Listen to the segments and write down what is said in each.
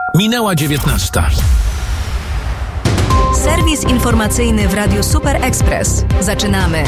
Minęła 19. Serwis informacyjny w Radiu Super Express. Zaczynamy.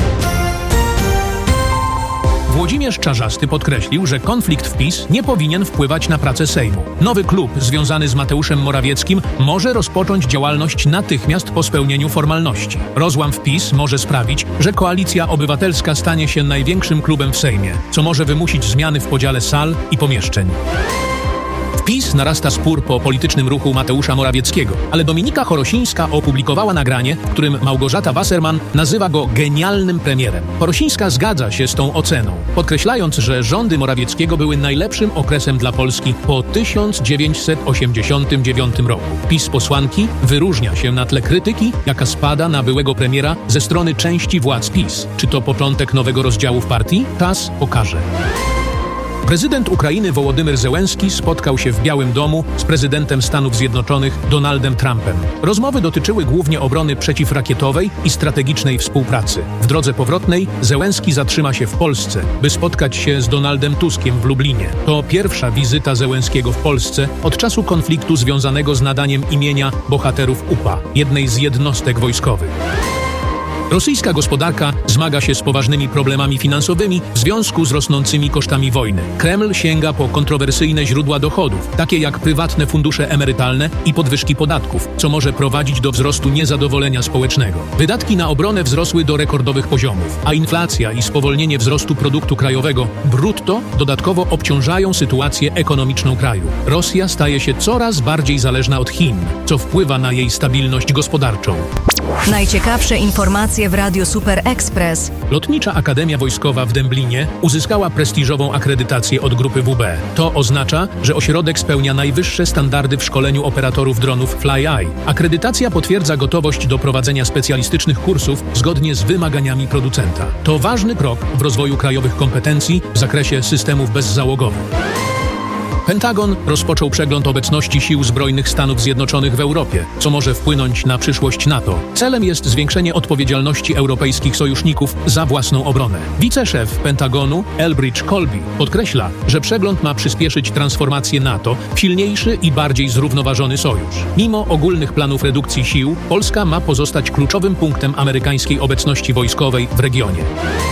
Włodzimierz Czarzasty podkreślił, że konflikt w PiS nie powinien wpływać na pracę Sejmu. Nowy klub związany z Mateuszem Morawieckim może rozpocząć działalność natychmiast po spełnieniu formalności. Rozłam w PiS może sprawić, że Koalicja Obywatelska stanie się największym klubem w Sejmie, co może wymusić zmiany w podziale sal i pomieszczeń. W PiS narasta spór po politycznym ruchu Mateusza Morawieckiego, ale Dominika Chorosińska opublikowała nagranie, w którym Małgorzata Wasserman nazywa go genialnym premierem. Chorosińska zgadza się z tą oceną, podkreślając, że rządy Morawieckiego były najlepszym okresem dla Polski po 1989 roku. PiS posłanki wyróżnia się na tle krytyki, jaka spada na byłego premiera ze strony części władz PiS. Czy to początek nowego rozdziału w partii? Czas pokaże. Prezydent Ukrainy Wołodymyr Zełenski spotkał się w Białym Domu z prezydentem Stanów Zjednoczonych Donaldem Trumpem. Rozmowy dotyczyły głównie obrony przeciwrakietowej i strategicznej współpracy. W drodze powrotnej Zełenski zatrzyma się w Polsce, by spotkać się z Donaldem Tuskiem w Lublinie. To pierwsza wizyta Zełenskiego w Polsce od czasu konfliktu związanego z nadaniem imienia bohaterów UPA, jednej z jednostek wojskowych. Rosyjska gospodarka zmaga się z poważnymi problemami finansowymi w związku z rosnącymi kosztami wojny. Kreml sięga po kontrowersyjne źródła dochodów, takie jak prywatne fundusze emerytalne i podwyżki podatków, co może prowadzić do wzrostu niezadowolenia społecznego. Wydatki na obronę wzrosły do rekordowych poziomów, a inflacja i spowolnienie wzrostu produktu krajowego brutto dodatkowo obciążają sytuację ekonomiczną kraju. Rosja staje się coraz bardziej zależna od Chin, co wpływa na jej stabilność gospodarczą. Najciekawsze informacje w Radiu Super Express. Lotnicza Akademia Wojskowa w Dęblinie uzyskała prestiżową akredytację od grupy WB. To oznacza, że ośrodek spełnia najwyższe standardy w szkoleniu operatorów dronów FlyEye. Akredytacja potwierdza gotowość do prowadzenia specjalistycznych kursów zgodnie z wymaganiami producenta. To ważny krok w rozwoju krajowych kompetencji w zakresie systemów bezzałogowych. Pentagon rozpoczął przegląd obecności sił zbrojnych Stanów Zjednoczonych w Europie, co może wpłynąć na przyszłość NATO. Celem jest zwiększenie odpowiedzialności europejskich sojuszników za własną obronę. Wiceszef Pentagonu Elbridge Colby podkreśla, że przegląd ma przyspieszyć transformację NATO w silniejszy i bardziej zrównoważony sojusz. Mimo ogólnych planów redukcji sił, Polska ma pozostać kluczowym punktem amerykańskiej obecności wojskowej w regionie.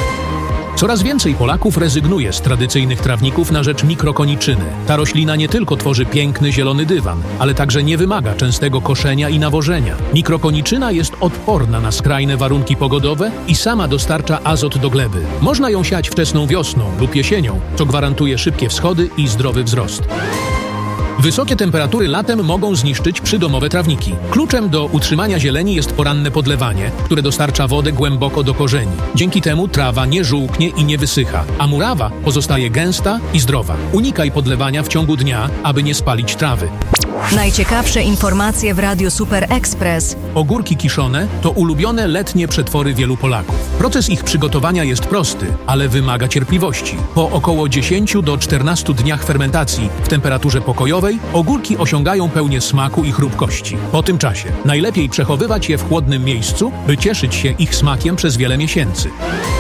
Coraz więcej Polaków rezygnuje z tradycyjnych trawników na rzecz mikrokoniczyny. Ta roślina nie tylko tworzy piękny zielony dywan, ale także nie wymaga częstego koszenia i nawożenia. Mikrokoniczyna jest odporna na skrajne warunki pogodowe i sama dostarcza azot do gleby. Można ją siać wczesną wiosną lub jesienią, co gwarantuje szybkie wschody i zdrowy wzrost. Wysokie temperatury latem mogą zniszczyć przydomowe trawniki. Kluczem do utrzymania zieleni jest poranne podlewanie, które dostarcza wodę głęboko do korzeni. Dzięki temu trawa nie żółknie i nie wysycha, a murawa pozostaje gęsta i zdrowa. Unikaj podlewania w ciągu dnia, aby nie spalić trawy. Najciekawsze informacje w Radiu Super Express. Ogórki kiszone to ulubione letnie przetwory wielu Polaków. Proces ich przygotowania jest prosty, ale wymaga cierpliwości. Po około 10 do 14 dniach fermentacji w temperaturze pokojowej ogórki osiągają pełnię smaku i chrupkości. Po tym czasie najlepiej przechowywać je w chłodnym miejscu, by cieszyć się ich smakiem przez wiele miesięcy.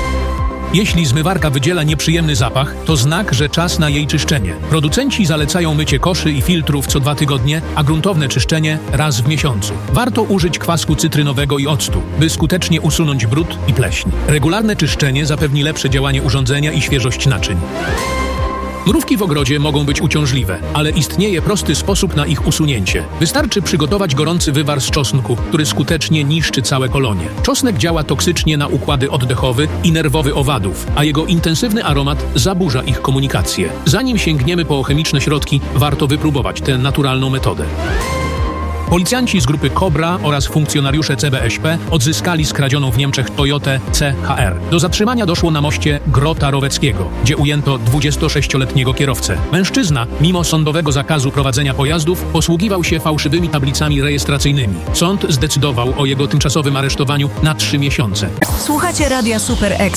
Jeśli zmywarka wydziela nieprzyjemny zapach, to znak, że czas na jej czyszczenie. Producenci zalecają mycie koszy i filtrów co 2 tygodnie, a gruntowne czyszczenie raz w miesiącu. Warto użyć kwasku cytrynowego i octu, by skutecznie usunąć brud i pleśń. Regularne czyszczenie zapewni lepsze działanie urządzenia i świeżość naczyń. Mrówki w ogrodzie mogą być uciążliwe, ale istnieje prosty sposób na ich usunięcie. Wystarczy przygotować gorący wywar z czosnku, który skutecznie niszczy całe kolonie. Czosnek działa toksycznie na układy oddechowy i nerwowy owadów, a jego intensywny aromat zaburza ich komunikację. Zanim sięgniemy po chemiczne środki, warto wypróbować tę naturalną metodę. Policjanci z grupy Kobra oraz funkcjonariusze CBŚP odzyskali skradzioną w Niemczech Toyotę CHR. Do zatrzymania doszło na moście Grota Roweckiego, gdzie ujęto 26-letniego kierowcę. Mężczyzna, mimo sądowego zakazu prowadzenia pojazdów, posługiwał się fałszywymi tablicami rejestracyjnymi. Sąd zdecydował o jego tymczasowym aresztowaniu na 3 miesiące. Słuchacie Radia Super Express.